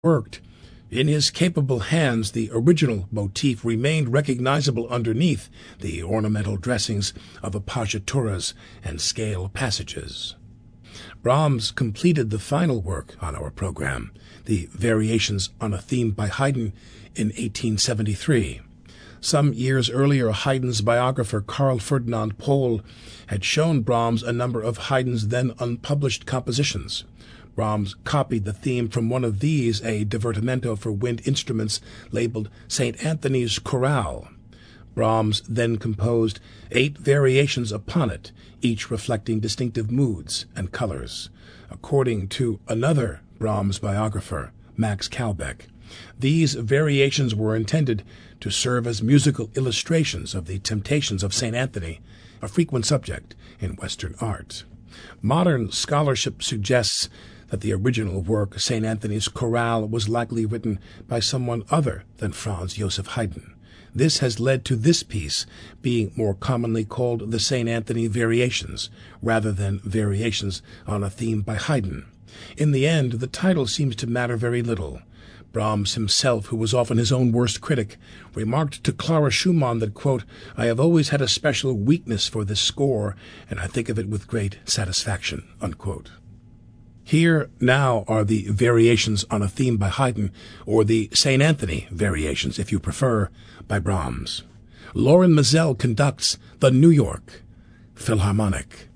worked. In his capable hands, the original motif remained recognizable underneath the ornamental dressings of appoggiaturas and scale passages. Brahms completed the final work on our program, the Variations on a Theme by Haydn, in 1873. Some years earlier, Haydn's biographer Carl Ferdinand Pohl had shown Brahms a number of Haydn's then unpublished compositions. Brahms copied the theme from one of these, a divertimento for wind instruments labeled St. Anthony's Chorale. Brahms then composed 8 variations upon it, each reflecting distinctive moods and colors. According to another Brahms biographer, Max Kalbeck, these variations were intended to serve as musical illustrations of the temptations of St. Anthony, a frequent subject in Western art. Modern scholarship suggests that the original work, St. Anthony's Chorale, was likely written by someone other than Franz Joseph Haydn. This has led to this piece being more commonly called the St. Anthony Variations, rather than Variations on a Theme by Haydn. In the end, the title seems to matter very little. Brahms himself, who was often his own worst critic, remarked to Clara Schumann that, quote, "I have always had a special weakness for this score, and I think of it with great satisfaction," unquote. Here now are the Variations on a Theme by Haydn, or the St. Anthony Variations, if you prefer, by Brahms. Lorin Maazel conducts the New York Philharmonic.